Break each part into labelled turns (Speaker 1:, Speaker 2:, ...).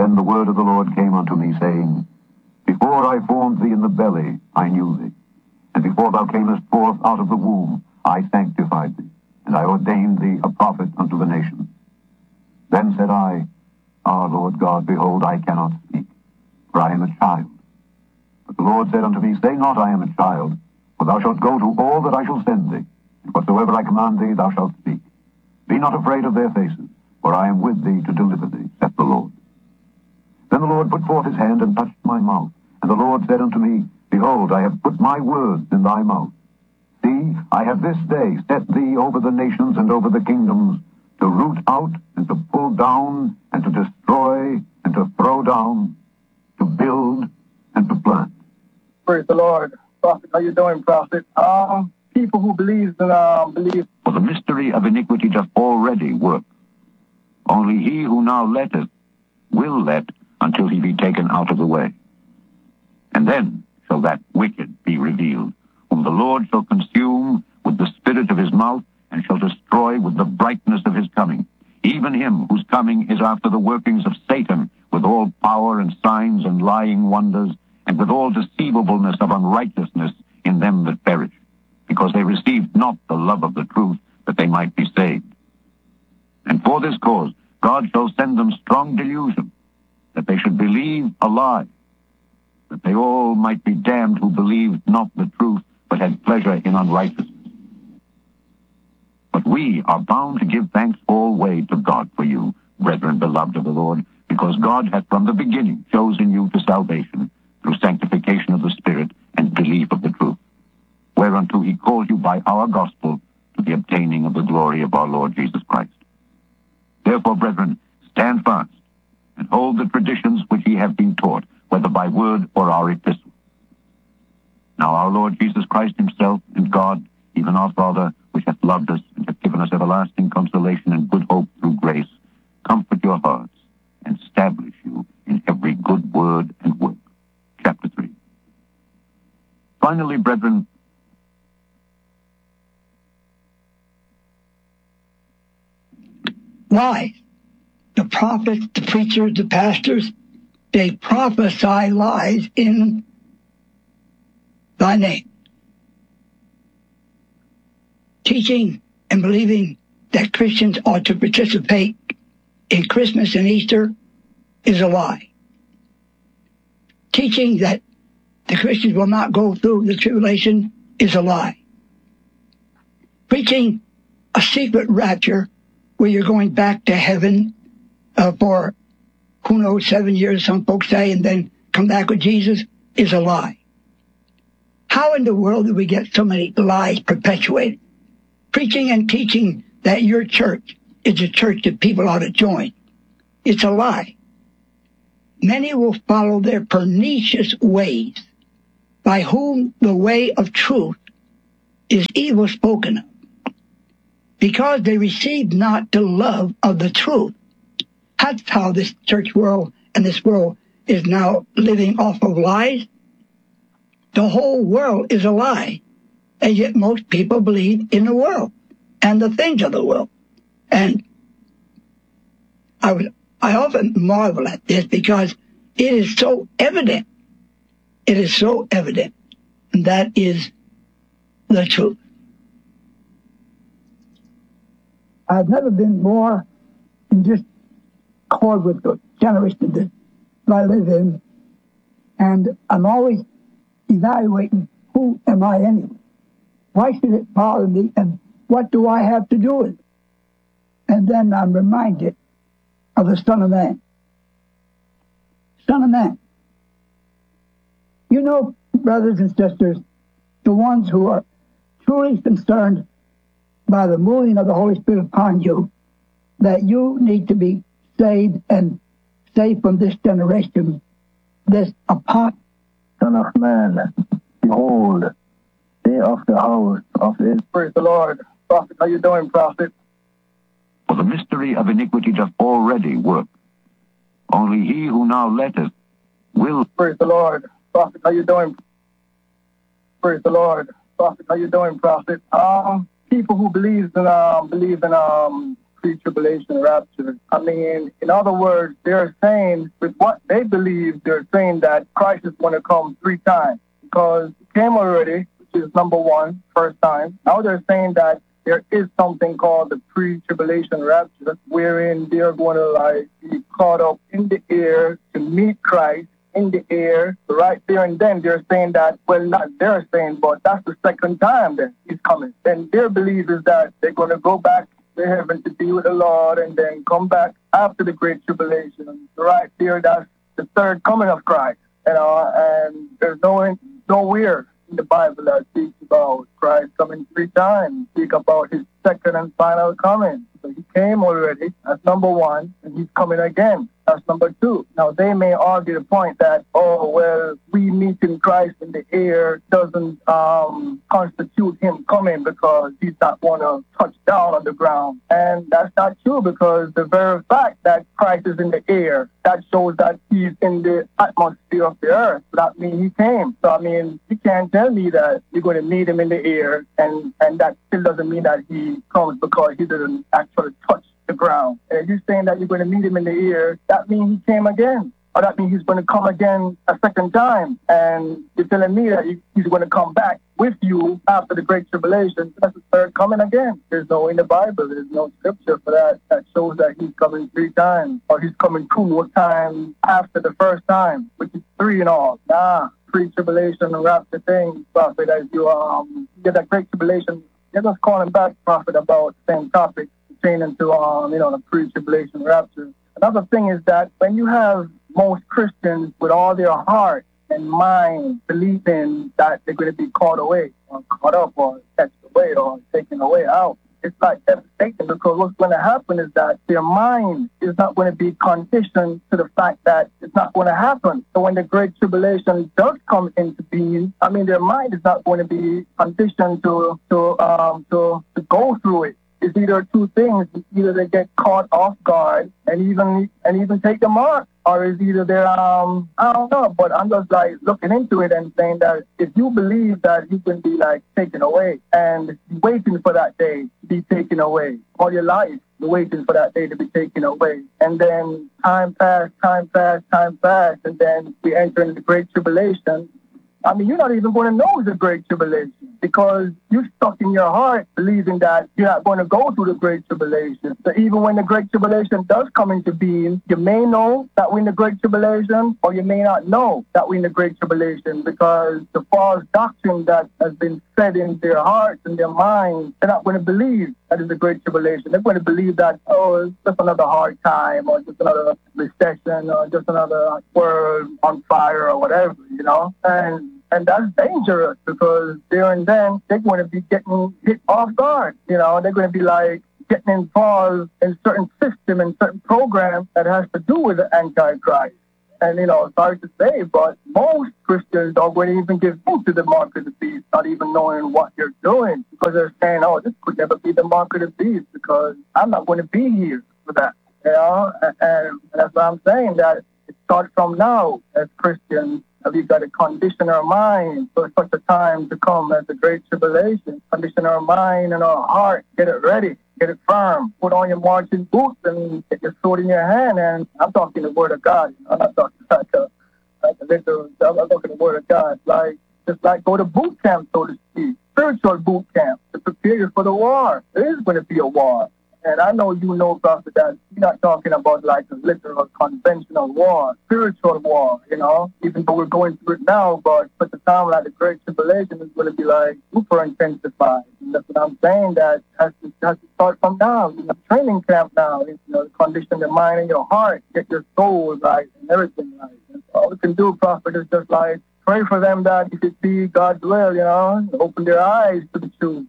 Speaker 1: Then the word of the Lord came unto me, saying, Before I formed thee in the belly, I knew thee. And before thou camest forth out of the womb, I sanctified thee, and I ordained thee a prophet unto the nations. Then said I, Ah, Lord God, behold, I cannot speak, for I am a child. But the Lord said unto me, Say not, I am a child, for thou shalt go to all that I shall send thee, and whatsoever I command thee, thou shalt speak. Be not afraid of their faces, for I am with thee to deliver thee, saith the Lord. Then the Lord put forth his hand and touched my mouth. And the Lord said unto me, Behold, I have put my words in thy mouth. See, I have this day set thee over the nations and over the kingdoms, to root out and to pull down and to destroy and to throw down, to build and to plant.
Speaker 2: Praise the Lord. Prophet, how you doing, Prophet? People who believe.
Speaker 1: For the mystery of iniquity doth already work. Only he who now letteth will let until he be taken out of the way. And then shall that wicked be revealed, whom the Lord shall consume with the spirit of his mouth, and shall destroy with the brightness of his coming, even him whose coming is after the workings of Satan, with all power and signs and lying wonders, and with all deceivableness of unrighteousness in them that perish, because they received not the love of the truth, that they might be saved. And for this cause God shall send them strong delusion, that they should believe a lie, that they all might be damned who believed not the truth, but had pleasure in unrighteousness. But we are bound to give thanks always to God for you, brethren beloved of the Lord, because God hath from the beginning chosen you to salvation, through sanctification of the Spirit and belief of the truth, whereunto he called you by our gospel to the obtaining of the glory of our Lord Jesus Christ. Therefore, brethren, stand fast, and hold the traditions which ye have been taught, whether by word or our epistle. Now our Lord Jesus Christ himself, and God, even our Father, which hath loved us and hath given us everlasting consolation and good hope through grace, comfort your hearts and establish you in every good word and work. Chapter 3. Finally, brethren,
Speaker 3: lies. The prophets, the preachers, the pastors, they prophesy lies in thy name. Teaching and believing that Christians ought to participate in Christmas and Easter is a lie. Teaching that the Christians will not go through the tribulation is a lie. Preaching a secret rapture where you're going back to heaven for, who knows, 7 years, some folks say, and then come back with Jesus is a lie. How in the world do we get so many lies perpetuated? Preaching and teaching that your church is a church that people ought to join. It's a lie. Many will follow their pernicious ways, by whom the way of truth is evil spoken of, because they received not the love of the truth. That's how this church world and this world is now living off of lies. The whole world is a lie, and yet most people believe in the world and the things of the world. And I often marvel at this because it is so evident. It is so evident. And that is the truth. I've never been more in just accord with the generation that I live in. And I'm always evaluating, who am I anyway? Why should it bother me? And what do I have to do with it? And then I'm reminded of the Son of Man. Son of Man. You know, brothers and sisters, the ones who are truly concerned by the moving of the Holy Spirit upon you, that you need to be saved and saved from this generation, this apart.
Speaker 2: Son of Man, behold, day of the house of Israel. Praise the Lord. Prophet, how you doing, Prophet?
Speaker 1: For the mystery of iniquity doth already work. Only he who now letteth will.
Speaker 2: Praise the Lord. Prophet, how you doing? Praise the Lord. Prophet, how you doing, Prophet? People who believe in pre-tribulation rapture. I mean, in other words, they're saying, with what they believe, they're saying that Christ is going to come 3 times because he came already, which is number 1, first time. Now they're saying that there is something called the pre-tribulation rapture, wherein they're going to be caught up in the air to meet Christ in the air, right there and then. They're saying that, well, not they're saying, but that's the second time that he's coming. Then their belief is that they're going to go back to heaven to be with the Lord and then come back after the Great Tribulation. Right there, that's the third coming of Christ. And there's nowhere in the Bible that speaks about Christ coming 3 times. Speak about his second and final coming. So he came already. That's number 1, and he's coming again. That's number 2. Now, they may argue the point that, we meeting Christ in the air doesn't constitute him coming because he's not going to touch down on the ground. And that's not true, because the very fact that Christ is in the air, that shows that he's in the atmosphere of the earth. So that means he came. So, I mean, you can't tell me that you're going to meet him in the air, and that still doesn't mean that he comes because he didn't actually touch the ground. And if you're saying that you're going to meet him in the air, that means he came again. Or that means he's going to come again a second time. And you're telling me that he's going to come back with you after the Great Tribulation. That's the third coming again. There's no in the Bible. There's no scripture for that shows that he's coming 3 times. Or he's coming 2 more times after the first time, which is 3 in all. Pre-tribulation and rapture thing, Prophet, as you get that Great Tribulation, you're just calling back, Prophet, about the same topic pertaining to the pre-tribulation rapture. Another thing is that when you have most Christians with all their heart and mind believing that they're going to be caught away or caught up or catched away or taken away out, it's like devastating, because what's going to happen is that their mind is not going to be conditioned to the fact that it's not going to happen. So when the Great Tribulation does come into being, I mean, their mind is not going to be conditioned to go through it. It's either 2 things. Either they get caught off guard and even take the mark, or it's either they're I don't know. But I'm just looking into it and saying that if you believe that you can be taken away and waiting for that day to be taken away all your life, you're waiting for that day to be taken away, and then time passed, and then we enter into the Great Tribulation. I mean, you're not even going to know the Great Tribulation because you're stuck in your heart believing that you're not going to go through the Great Tribulation. So even when the Great Tribulation does come into being, you may know that we're in the Great Tribulation, or you may not know that we're in the Great Tribulation, because the false doctrine that has been fed into their hearts and their minds, they're not going to believe that is the Great Tribulation. They're going to believe that, it's just another hard time, or just another recession, or just another world on fire, or whatever, And that's dangerous, because there and then they're going to be getting hit off guard. They're going to be getting involved in certain system and certain program that has to do with the Antichrist. And, sorry to say, but most Christians are going to even give into the mark of the beast, not even knowing what they're doing, because they're saying, this could never be the mark of the beast, because I'm not going to be here for that. And that's why I'm saying that it starts from now as Christians. We've got to condition our mind for such a time to come as the Great Tribulation. Condition our mind and our heart. Get it ready. Get it firm. Put on your marching boots and get your sword in your hand. And I'm talking the Word of God. I'm not talking like a literal. I'm talking the Word of God. Just go to boot camp, so to speak. Spiritual boot camp to prepare you for the war. There is going to be a war. And I know Prophet, that you're not talking about a literal conventional war, spiritual war, even though we're going through it now, but at the time the Great Tribulation is going to be super intensified. And that's what I'm saying, that has to start from now, training camp now, condition your mind and your heart, get your soul right and everything right. And all we can do, Prophet, is just pray for them that if it be God's will, open their eyes to the truth,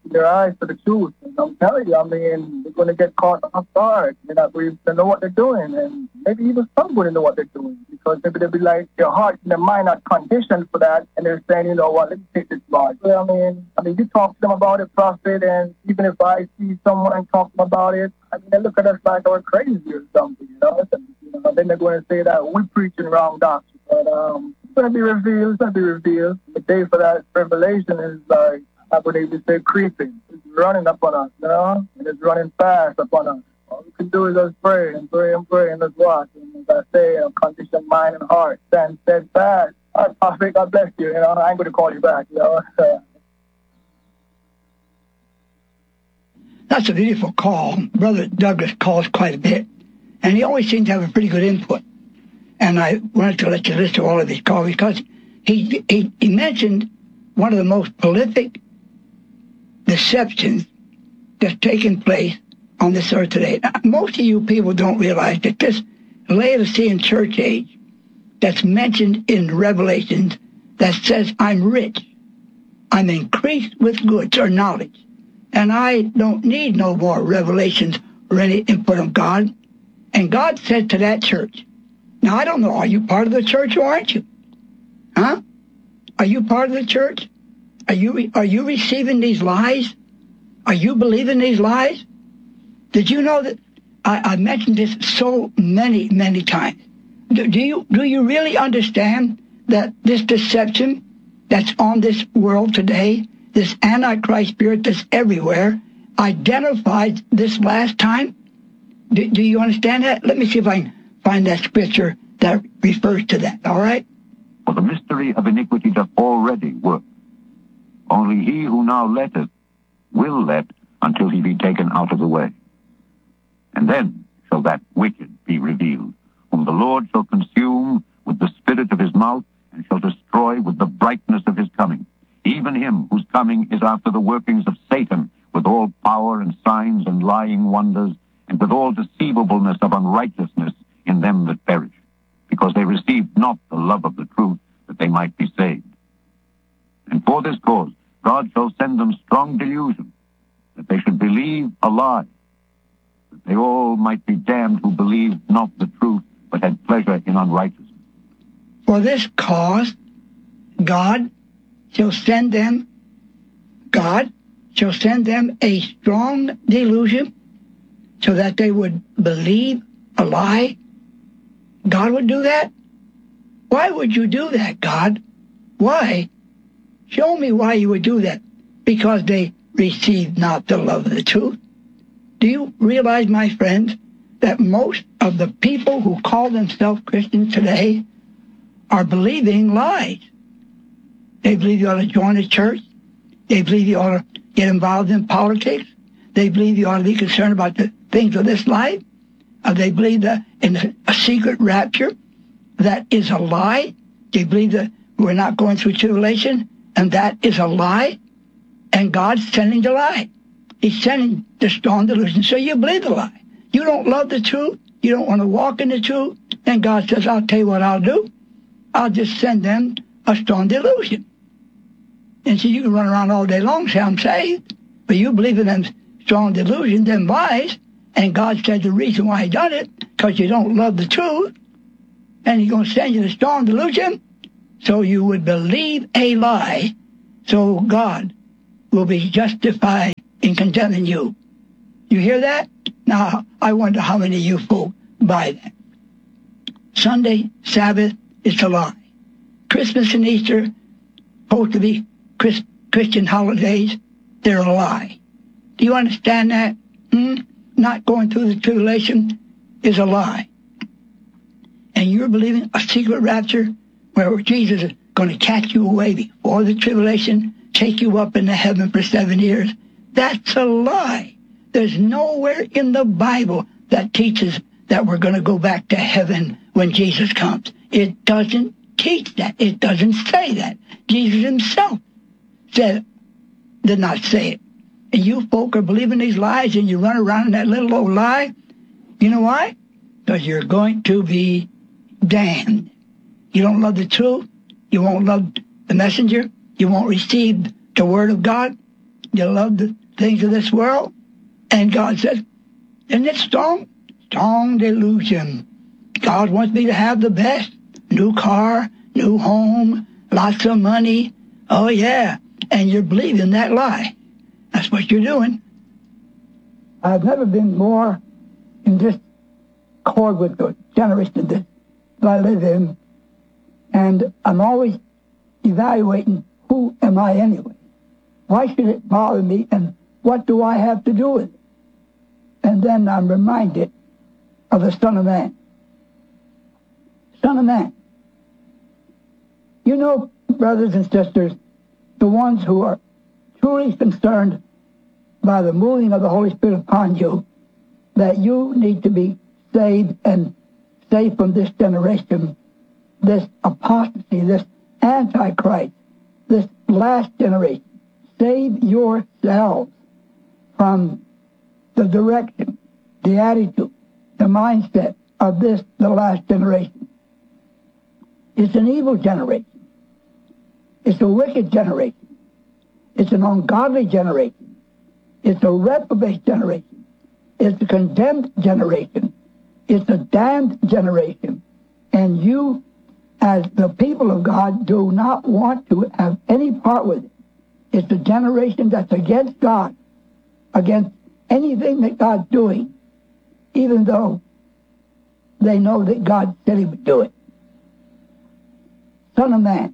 Speaker 2: And I'm telling you, they're going to get caught off guard. They're not going to know what they're doing, and maybe even some wouldn't know what they're doing, because maybe they'll be their heart and their mind not conditioned for that, and they're saying, let me take this Lord. Well, you talk to them about it, Prophet, and even if I see someone talking about it, they look at us like we're crazy or something, Then they're going to say that we're preaching wrong doctrine. But it's going to be revealed. The day for that revelation is I would even say creeping. It's running up on us, and it's running fast upon us. All we can do is just pray and pray and pray and just watch. And as I say, condition mind and heart, stand steadfast. All right, Prophet, God bless you. I ain't going to call you back.
Speaker 3: That's a beautiful call. Brother Douglas calls quite a bit, and he always seems to have a pretty good input. And I wanted to let you listen to all of his calls because he mentioned one of the most prolific deceptions that's taken place on this earth today. Now, most of you people don't realize that this Laodicean church age that's mentioned in Revelations that says, I'm rich, I'm increased with goods or knowledge, and I don't need no more revelations or any input of God. And God said to that church, now I don't know, are you part of the church or aren't you? Huh? Are you part of the church? Are you receiving these lies? Are you believing these lies? Did you know that I mentioned this so many, many times? Do you really understand that this deception that's on this world today, this Antichrist spirit that's everywhere, identified this last time? Do you understand that? Let me see if I can find that scripture that refers to that, all right?
Speaker 1: For the mystery of iniquity doth already work. Only he who now letteth will let until he be taken out of the way. And then shall that wicked be revealed, whom the Lord shall consume with the spirit of his mouth, and shall destroy with the brightness of his coming, even him whose coming is after the workings of Satan, with all power and signs and lying wonders, and with all deceivableness of unrighteousness in them that perish, because they received not the love of the truth, that they might be saved. And for this cause God shall send them strong delusion, that they should believe a lie, that they all might be damned who believed not the truth, but had pleasure in unrighteousness.
Speaker 3: For this cause God shall send them a strong delusion, so that they would believe a lie. God would do that? Why would you do that, God? Why? Show me why you would do that. Because they received not the love of the truth. Do you realize, my friends, that most of the people who call themselves Christians today are believing lies? They believe you ought to join a church. They believe you ought to get involved in politics. They believe you ought to be concerned about the things of this life. They believe that in a secret rapture. That is a lie. They believe that we're not going through tribulation, and that is a lie. And God's sending the lie. He's sending the strong delusion. So you believe the lie. You don't love the truth. You don't want to walk in the truth. And God says, I'll tell you what I'll do. I'll just send them a strong delusion. And so you can run around all day long and say, I'm saved. But you believe in them strong delusions, them lies. And God said the reason why he done it, because you don't love the truth. And he's going to send you the strong delusion so you would believe a lie. So God will be justified in condemning you. You hear that? Now, I wonder how many of you folk buy that. Sunday, Sabbath, it's a lie. Christmas and Easter, supposed to be Christian holidays, they're a lie. Do you understand that? Not going through the tribulation is a lie. And you're believing a secret rapture where Jesus is going to catch you away before the tribulation, take you up into heaven for 7 years. That's a lie. There's nowhere in the Bible that teaches that we're going to go back to heaven when Jesus comes. It doesn't teach that. It doesn't say that. Jesus himself did not say it. And you folk are believing these lies, and you run around in that little old lie. You know why? Because you're going to be damned. You don't love the truth. You won't love the messenger. You won't receive the word of God. You love the things of this world. And God says, isn't it strong? Strong delusion. God wants me to have the best. New car, new home, lots of money. Oh, yeah. And you're believing that lie. That's what you're doing. I've never been more in discord with the generation that I live in. And I'm always evaluating, who am I anyway? Why should it bother me, and what do I have to do with it? And then I'm reminded of the Son of Man. Son of Man. You know, brothers and sisters, the ones who are truly concerned by the moving of the Holy Spirit upon you, that you need to be saved and saved from this generation, this apostasy, this antichrist, this last generation. Save yourselves from the direction, the attitude, the mindset of this, the last generation. It's an evil generation. It's a wicked generation. It's an ungodly generation. It's a reprobate generation. It's a condemned generation. It's a damned generation. And you, as the people of God, do not want to have any part with it. It's a generation that's against God, against anything that God's doing, even though they know that God said he would do it. Son of Man.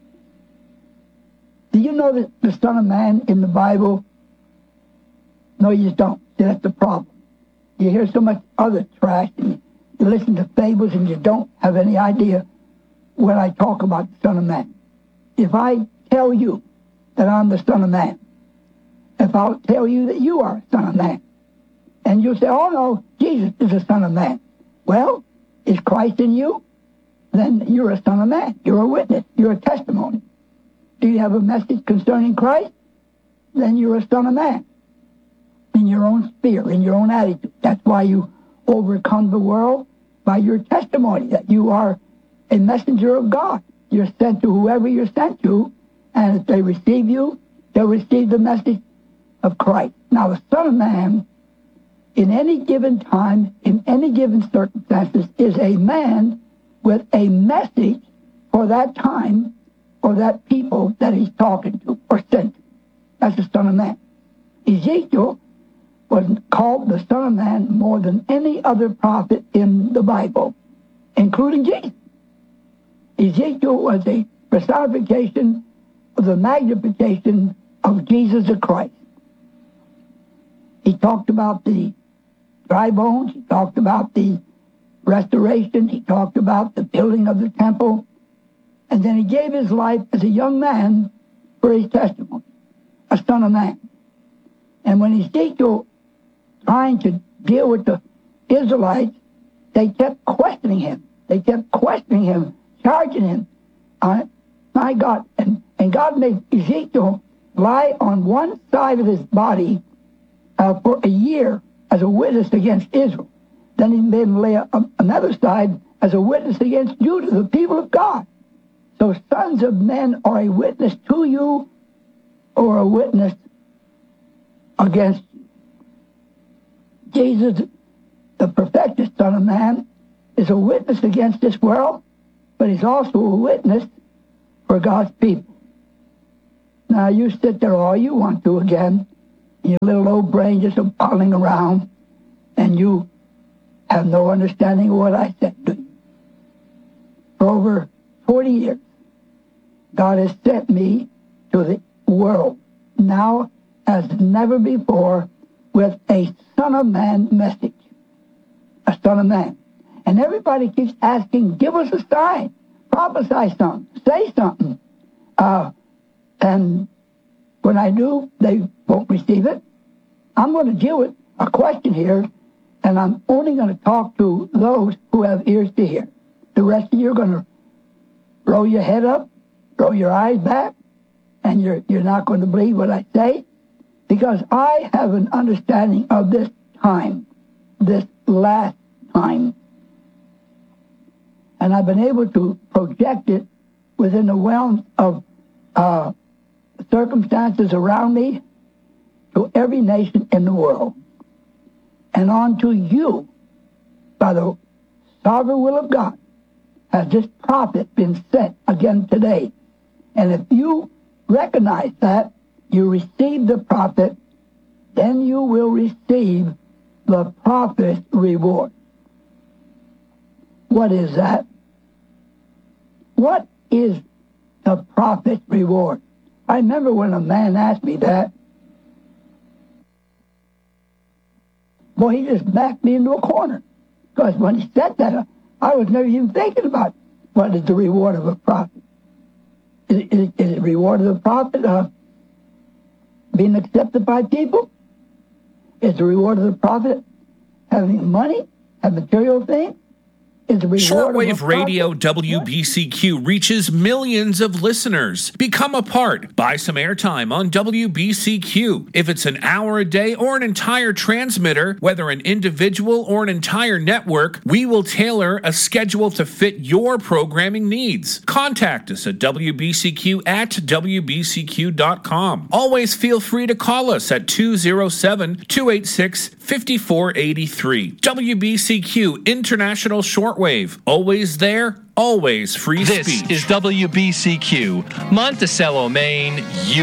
Speaker 3: Do you know that the Son of Man in the Bible? No, you don't. That's the problem. You hear so much other trash, and you listen to fables, and you don't have any idea when I talk about the Son of Man. If I tell you that I'm the Son of Man, if I'll tell you that you are a Son of Man, and you say, oh no, Jesus is a Son of Man. Well, is Christ in you? Then you're a Son of Man. You're a witness. You're a testimony. Do you have a message concerning Christ? Then you're a Son of Man. In your own sphere, in your own attitude. That's why you overcome the world, by your testimony that you are a messenger of God. You're sent to whoever you're sent to, and if they receive you, they'll receive the message of Christ. Now, the Son of Man, in any given time, in any given circumstances, is a man with a message for that time or that people that he's talking to or sent to. That's the Son of Man. Ezekiel was called the Son of Man more than any other prophet in the Bible, including Jesus. Ezekiel was a personification of the magnification of Jesus the Christ. He talked about the dry bones. He talked about the restoration. He talked about the building of the temple. And then he gave his life as a young man for his testimony, a Son of Man. And when Ezekiel trying to deal with the Israelites, they kept questioning him. They kept questioning him, charging him. My God. And God made Ezekiel lie on one side of his body for a year as a witness against Israel. Then he made him lay another side as a witness against Judah, the people of God. So sons of men are a witness to you or a witness against you. Jesus, the perfected Son of Man, is a witness against this world, but he's also a witness for God's people. Now, you sit there all you want to again, your little old brain just bottling around, and you have no understanding of what I said to you. For over 40 years, God has sent me to the world, now as never before, with a Son of Man message. A Son of Man. And everybody keeps asking, give us a sign, prophesy something, say something. And when I do, they won't receive it. I'm going to deal with a question here, and I'm only going to talk to those who have ears to hear. The rest of you are going to roll your head up, roll your eyes back, and you're not going to believe what I say, because I have an understanding of this time, this last time. And I've been able to project it within the realm of circumstances around me to every nation in the world. And unto you, by the sovereign will of God, has this prophet been sent again today. And if you recognize that, you receive the prophet, then you will receive the prophet's reward. What is that? What is the prophet's reward? I remember when a man asked me that. Boy, he just backed me into a corner. Because when he said that, I was never even thinking about what is the reward of a prophet. Is it reward of the prophet being accepted by people? Is the reward of the prophet having money, have material things?
Speaker 4: Shortwave Radio WBCQ reaches millions of listeners. Become a part. Buy some airtime on WBCQ. If it's an hour a day or an entire transmitter, whether an individual or an entire network, we will tailor a schedule to fit your programming needs. Contact us at WBCQ@WBCQ.com. Always feel free to call us at 207-286-5483. WBCQ International Shortwave. Always there, always free speech.
Speaker 5: This is WBCQ, Monticello, Maine,